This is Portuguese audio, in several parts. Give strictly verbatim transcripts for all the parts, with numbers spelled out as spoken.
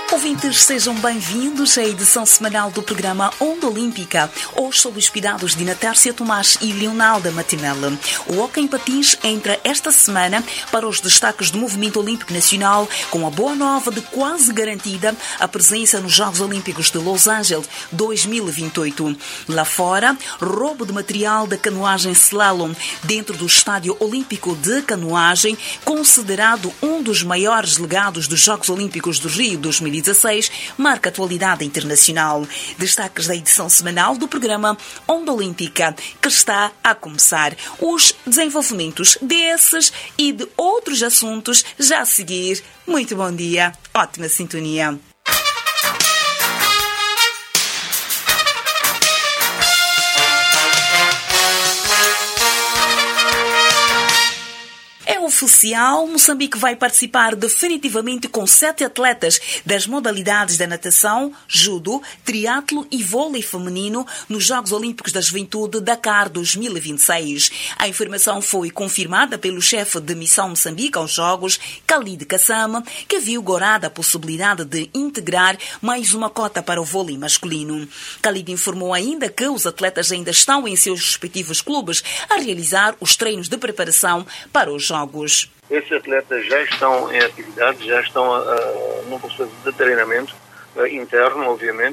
Ouvintes, sejam bem-vindos à edição semanal do programa Onda Olímpica. Hoje sob os cuidados de Natércia Tomás e Leonalda Matinella. O hóquei em patins entra esta semana para os destaques do movimento olímpico nacional, com a boa nova de quase garantida a presença nos Jogos Olímpicos de Los Angeles dois mil e vinte e oito. Lá fora, roubo de material da canoagem slalom dentro do Estádio Olímpico de Canoagem, considerado um dos maiores legados dos Jogos Olímpicos do Rio dois mil e dezasseis, marca a atualidade internacional. Destaques da edição semanal do programa Onda Olímpica, que está a começar. Os desenvolvimentos desses e de outros assuntos já a seguir. Muito bom dia, ótima sintonia. Oficial, Moçambique vai participar definitivamente com sete atletas das modalidades da natação, judo, triatlo e vôlei feminino nos Jogos Olímpicos da Juventude Dakar dois mil e vinte e seis. A informação foi confirmada pelo chefe de missão Moçambique aos Jogos, Khalid Kassam, que viu gorada a possibilidade de integrar mais uma cota para o vôlei masculino. Khalid informou ainda que os atletas ainda estão em seus respectivos clubes a realizar os treinos de preparação para os Jogos. Esses atletas já estão em atividade, já estão uh, num processo de treinamento uh, interno, obviamente.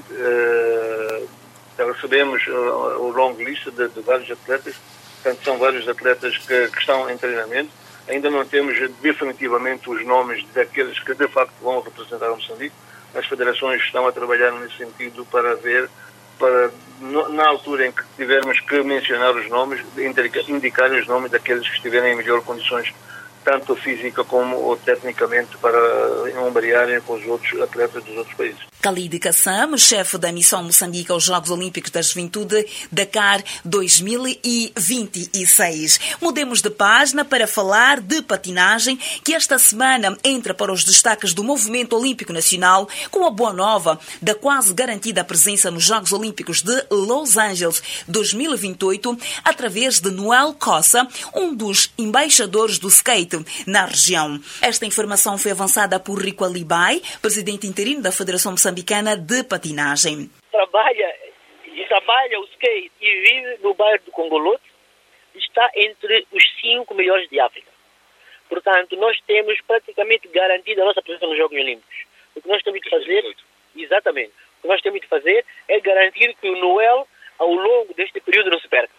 Uh, recebemos uh, o long list de, de vários atletas, portanto são vários atletas que, que estão em treinamento. Ainda não temos definitivamente os nomes daqueles que de facto vão representar o Moçambique. As federações estão a trabalhar nesse sentido para ver, para na altura em que tivermos que mencionar os nomes, indicar os nomes daqueles que estiverem em melhores condições, tanto física como tecnicamente, para ombrearem com os outros atletas dos outros países. Khalid Kassam, chefe da missão Moçambique aos Jogos Olímpicos da Juventude Dakar dois mil e vinte e seis. Mudemos de página para falar de patinagem, que esta semana entra para os destaques do movimento olímpico nacional, com a boa nova da quase garantida presença nos Jogos Olímpicos de Los Angeles dois mil e vinte e oito, através de Noel Cossa, um dos embaixadores do skate na região. Esta informação foi avançada por Rico Alibai, presidente interino da Federação Moçambicana de Patinagem. Trabalha, trabalha o skate e vive no bairro do Congolote, está entre os cinco melhores de África. Portanto, nós temos praticamente garantida a nossa presença nos Jogos Olímpicos. O que nós temos de fazer, exatamente, o que nós temos de fazer é garantir que o Noel, ao longo deste período, não se perca.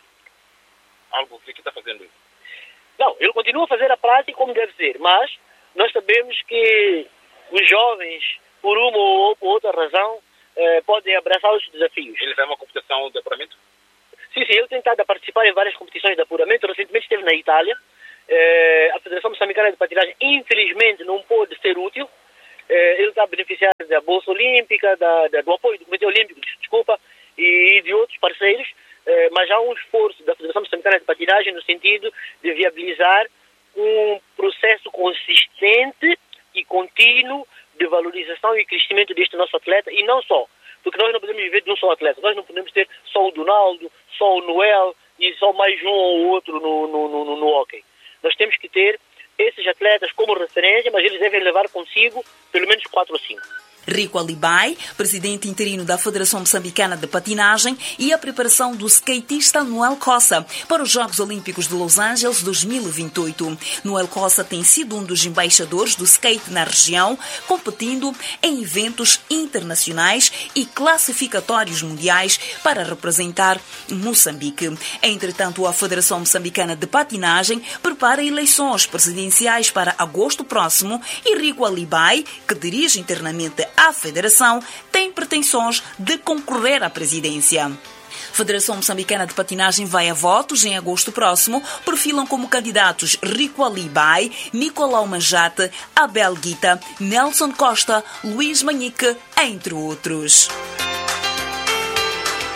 Algo que está fazendo isso? Não, ele continua a fazer a prática como deve ser, mas nós sabemos que os jovens, por uma ou outra razão, eh, podem abraçar os desafios. Ele faz uma competição de apuramento? Sim, sim, ele tem estado a participar em várias competições de apuramento. Recentemente esteve na Itália. Eh, a Federação Moçambicana de Patinagem, infelizmente, não pôde ser útil. Eh, ele está a beneficiar da Bolsa Olímpica, da, da, do apoio do Comitê Olímpico, desculpa, e de outros parceiros. Mas há um esforço da Federação Moçambicana de Patinagem no sentido de viabilizar um processo consistente e contínuo de valorização e crescimento deste nosso atleta, e não só, porque nós não podemos viver de um só atleta, nós não podemos ter só o Donaldo, só o Noel e só mais um ou outro no, no, no, no hóquei. Nós temos que ter esses atletas como referência, mas eles devem levar consigo pelo menos quatro ou cinco. Rico Alibai, presidente interino da Federação Moçambicana de Patinagem, e a preparação do skatista Noel Cossa para os Jogos Olímpicos de Los Angeles dois mil e vinte e oito. Noel Cossa tem sido um dos embaixadores do skate na região, competindo em eventos internacionais e classificatórios mundiais para representar Moçambique. Entretanto, a Federação Moçambicana de Patinagem prepara eleições presidenciais para agosto próximo e Rico Alibai, que dirige internamente a Federação, tem pretensões de concorrer à presidência. Federação Moçambicana de Patinagem vai a votos em agosto próximo. Perfilam como candidatos Rico Alibai, Nicolau Manjate, Abel Guita, Nelson Costa, Luís Manique, entre outros.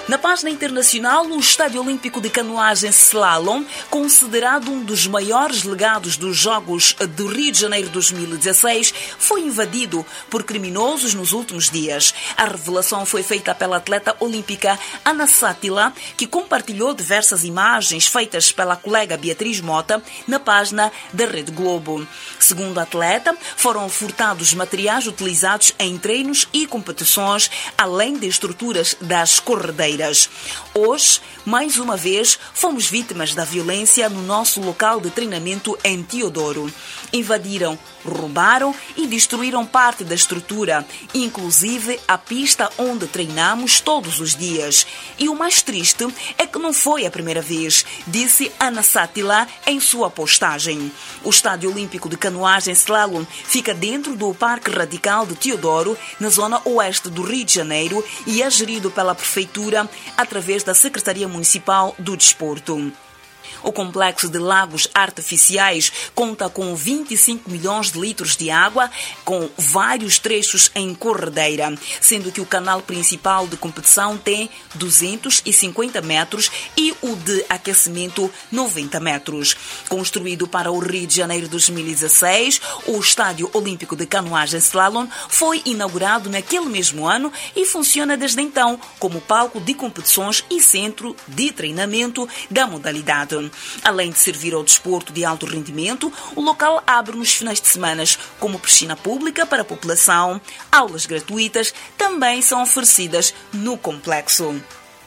Na página internacional, o Estádio Olímpico de Canoagem Slalom, considerado um dos maiores legados dos Jogos do Rio de Janeiro dois mil e dezesseis, foi invadido por criminosos nos últimos dias. A revelação foi feita pela atleta olímpica Ana Sátila, que compartilhou diversas imagens feitas pela colega Beatriz Mota na página da Rede Globo. Segundo a atleta, foram furtados materiais utilizados em treinos e competições, além de estruturas das corredeiras. Hoje, mais uma vez, fomos vítimas da violência no nosso local de treinamento em Teodoro. Invadiram, roubaram e destruíram parte da estrutura, inclusive a pista onde treinamos todos os dias. E o mais triste é que não foi a primeira vez, disse Ana Sátila em sua postagem. O Estádio Olímpico de Canoagem Slalom fica dentro do Parque Radical de Teodoro, na zona oeste do Rio de Janeiro, e é gerido pela Prefeitura através da Secretaria Municipal do Desporto. O complexo de lagos artificiais conta com vinte e cinco milhões de litros de água, com vários trechos em corredeira, sendo que o canal principal de competição tem duzentos e cinquenta metros e o de aquecimento noventa metros. Construído para o Rio de Janeiro dois mil e dezesseis, o Estádio Olímpico de Canoagem Slalom foi inaugurado naquele mesmo ano e funciona desde então como palco de competições e centro de treinamento da modalidade. Além de servir ao desporto de alto rendimento, o local abre nos finais de semana como piscina pública para a população. Aulas gratuitas também são oferecidas no complexo.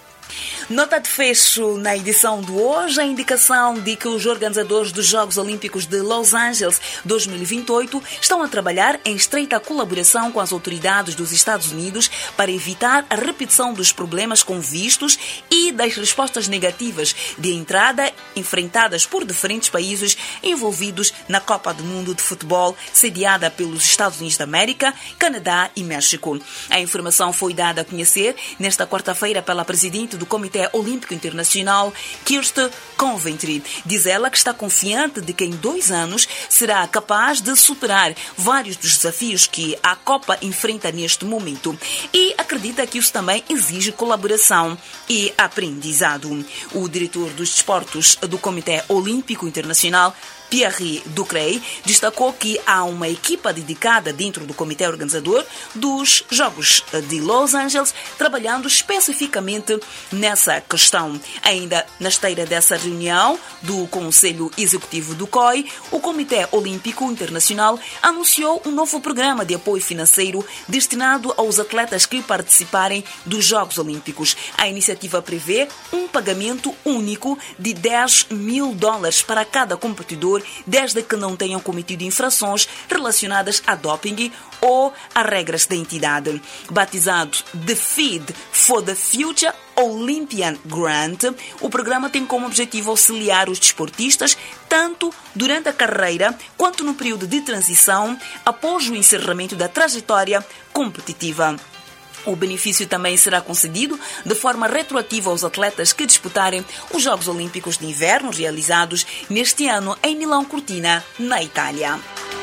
Nota de fecho na edição de hoje, a indicação de que os organizadores dos Jogos Olímpicos de Los Angeles dois mil e vinte e oito estão a trabalhar em estreita colaboração com as autoridades dos Estados Unidos para evitar a repetição dos problemas com vistos e das respostas negativas de entrada enfrentadas por diferentes países envolvidos na Copa do Mundo de Futebol, sediada pelos Estados Unidos da América, Canadá e México. A informação foi dada a conhecer nesta quarta-feira pela presidente do Comitê Olímpico Internacional, Kirsten Coventry. Diz ela que está confiante de que em dois anos será capaz de superar vários dos desafios que a Copa enfrenta neste momento e acredita que isso também exige colaboração e aprendizado. O diretor dos desportos do Comitê Olímpico Internacional, Pierre Ducrey, destacou que há uma equipa dedicada dentro do comitê organizador dos Jogos de Los Angeles, trabalhando especificamente nessa questão. Ainda na esteira dessa reunião do Conselho Executivo do C O I, o Comitê Olímpico Internacional anunciou um novo programa de apoio financeiro destinado aos atletas que participarem dos Jogos Olímpicos. A iniciativa prevê um pagamento único de dez mil dólares para cada competidor, desde que não tenham cometido infrações relacionadas a doping ou a regras da entidade. Batizado The Feed for the Future Olympian Grant, o programa tem como objetivo auxiliar os desportistas tanto durante a carreira quanto no período de transição após o encerramento da trajetória competitiva. O benefício também será concedido de forma retroativa aos atletas que disputarem os Jogos Olímpicos de Inverno realizados neste ano em Milão Cortina, na Itália.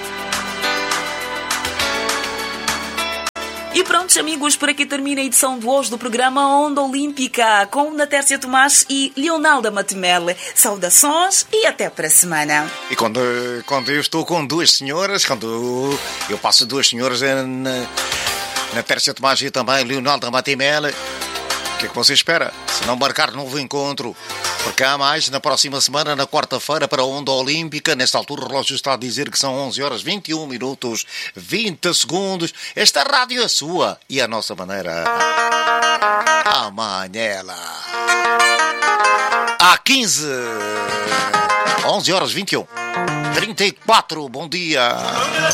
E prontos, amigos, por aqui termina a edição de hoje do programa Onda Olímpica com Natércia Tomás e Leonalda Matemele. Saudações e até para a semana. E quando, quando eu estou com duas senhoras, quando eu passo duas senhoras na... Na Tércia Tomás e também Leonalda Matemele, o que é que você espera? Se não marcar novo encontro, porque há mais na próxima semana, na quarta-feira, para a Onda Olímpica. Nesta altura o relógio está a dizer que são onze horas, vinte e um minutos, vinte segundos. Esta rádio é sua e a nossa maneira. Amanhã. Há quinze. onze horas, vinte e um. trinta e quatro. Bom dia.